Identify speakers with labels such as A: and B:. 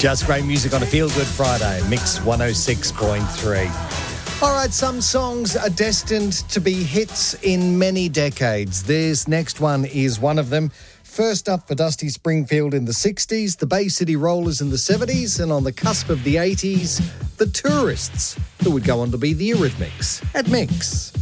A: Just great music on a Feel Good Friday, Mix 106.3. All right, some songs are destined to be hits in many decades. This next one is one of them. First up for Dusty Springfield in the 60s, the Bay City Rollers in the 70s, and on the cusp of the 80s, the Tourists, who would go on to be the Eurythmics at Mix.